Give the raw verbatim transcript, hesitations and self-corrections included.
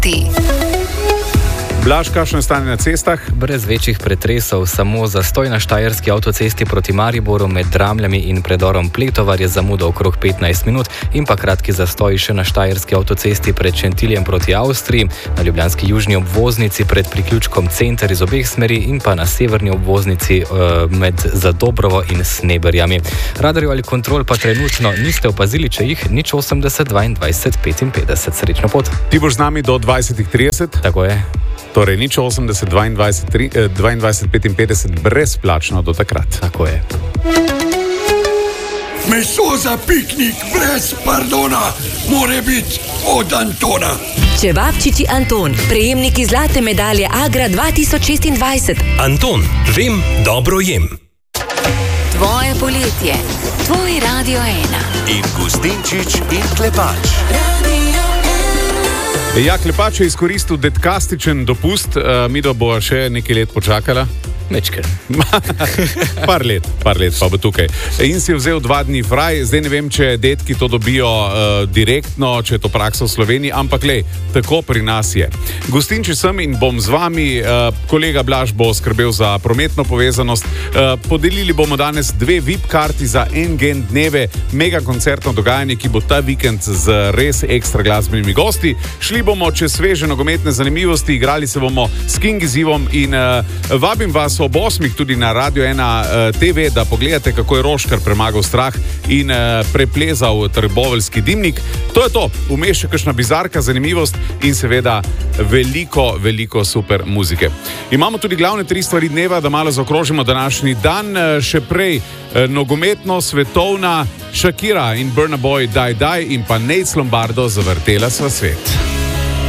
Blaž, kakšno stanje na cestah? Brez večjih pretresov, samo zastoj na štajerski avtocesti proti Mariboru med Dramljami in predorom Pletovar je zamuda okrog petnajst minut in pa kratki zastoj še na štajerski avtocesti pred Šentiljem proti Avstriji, na ljubljanski južni obvoznici pred priključkom Center iz obeh smeri in pa na severni obvoznici uh, med Zadobrovo in Sneberjami. Radarjev ali kontrol pa trenutno niste opazili, če jih nič osemdeset dvaindvajset petinpetdeset. Srečno pot. Ti boš z nami do dvajset trideset? Tako je. Torej, nič osemdeset dvaindvajset petinpetdeset brezplačno do takrat. Tako je. Meso za piknik brez pardona more biti od Antona. Čevapčiči Anton, prejemniki zlate medalje Agra dva tisoč šestindvajset. Anton, vem, dobro jem. Tvoje poletje, tvoj Radio ena. In Gustinčič in Klepač. Ja, Klepač je izkoristil detkastičen dopust, uh, Mido bo še nekaj let počakala. Mečker. par let, par let pa bo tukaj. In si je vzel dva dni fraj, zdaj ne vem, če detki to dobijo uh, direktno, če je to praksa v Sloveniji, ampak lej, tako pri nas je. Gostinči sem in bom z vami, uh, kolega Blaž bo skrbel za prometno povezanost. Uh, podelili bomo danes dve V I P karti za en gen dneve, mega koncertno dogajanje, ki bo ta vikend z res ekstra glasbenimi gosti. Šli bomo čez sveže nogometne zanimivosti, igrali se bomo s King izzivom in uh, vabim vas ob osmih tudi na Radio ena uh, T V, da pogledate, kako je Roškar premagal strah in uh, preplezal trboveljski dimnik. To je to, vmes še kakšna bizarka, zanimivost in seveda veliko, veliko super muzike. Imamo tudi glavne tri stvari dneva, da malo zaokrožimo današnji dan. Uh, še prej uh, nogometno, svetovna, Shakira in Burna Boy Die Die in pa Nate Lombardo Zavrtela sva svet.